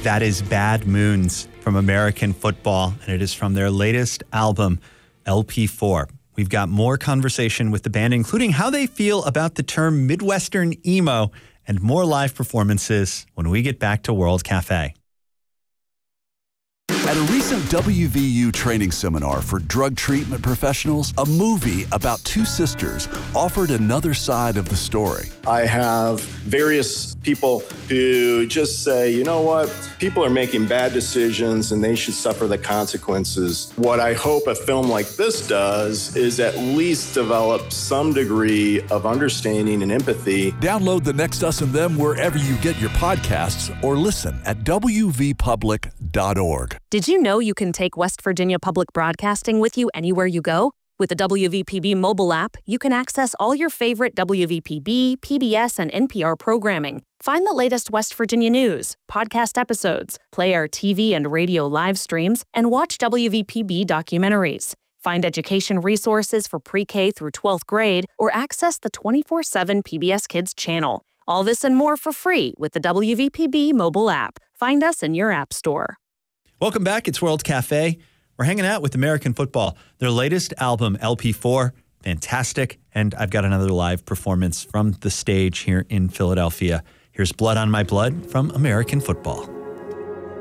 That is Bad Moons from American Football, and it is from their latest album, LP4. We've got more conversation with the band, including how they feel about the term Midwestern emo, and more live performances when we get back to World Cafe. At a recent WVU training seminar for drug treatment professionals, a movie about two sisters offered another side of the story. I have various people who just say, you know what, people are making bad decisions and they should suffer the consequences. What I hope a film like this does is at least develop some degree of understanding and empathy. Download The Next Us and Them wherever you get your podcasts or listen at wvpublic.org. Did you know you can take West Virginia Public Broadcasting with you anywhere you go? With the WVPB mobile app, you can access all your favorite WVPB, PBS, and NPR programming. Find the latest West Virginia news, podcast episodes, play our TV and radio live streams, and watch WVPB documentaries. Find education resources for pre-K through 12th grade, or access the 24/7 PBS Kids channel. All this and more for free with the WVPB mobile app. Find us in your app store. Welcome back. It's World Cafe. We're hanging out with American Football. Their latest album, LP4, fantastic. And I've got another live performance from the stage here in Philadelphia. Here's Blood on My Blood from American Football.